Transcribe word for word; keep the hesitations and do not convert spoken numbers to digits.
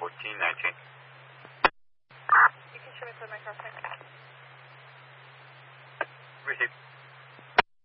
fourteen nineteen. You can show me to my crossing. Receive.